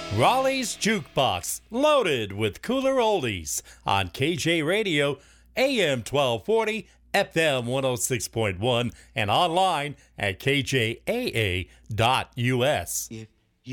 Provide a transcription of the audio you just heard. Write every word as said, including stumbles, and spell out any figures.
Raleigh's Jukebox, loaded with cooler oldies on K J Radio, A M twelve forty, F M one oh six point one, and online at K J A A dot U S. If